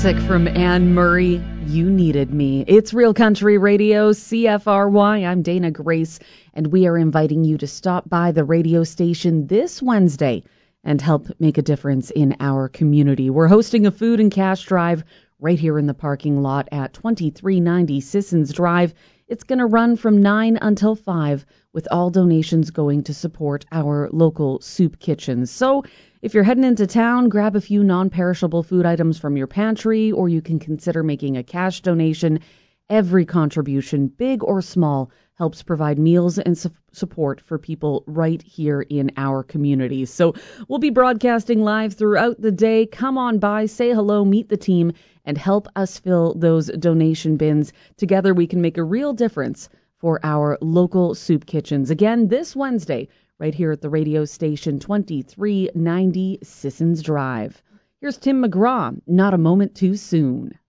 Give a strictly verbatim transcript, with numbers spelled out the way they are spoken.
Music from Anne Murray, You Needed Me. It's Real Country Radio, C F R Y. I'm Dana Grace, and we are inviting you to stop by the radio station this Wednesday and help make a difference in our community. We're hosting a food and cash drive right here in the parking lot at twenty-three ninety Sissons Drive. It's going to run from nine until five, with all donations going to support our local soup kitchens. So if you're heading into town, grab a few non-perishable food items from your pantry, or you can consider making a cash donation. Every contribution, big or small, helps provide meals and su- support for people right here in our communities. So we'll be broadcasting live throughout the day. Come on by, say hello, meet the team, and help us fill those donation bins. Together we can make a real difference for our local soup kitchens. Again, this Wednesday, right here at the radio station, twenty-three ninety Sissons Drive. Here's Tim McGraw, Not a Moment Too Soon.